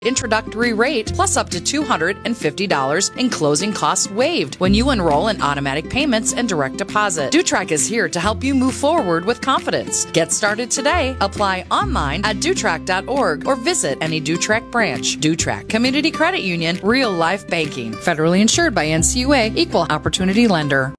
introductory rate plus up to $250 in closing costs waived when you enroll in automatic payments and direct deposit. DuTrack is here to help you move forward with confidence. Get started today. Apply online at dutrack.org or visit any DuTrack branch. DuTrack Community Credit Union, real life banking. Federally insured by NCUA, equal opportunity lender.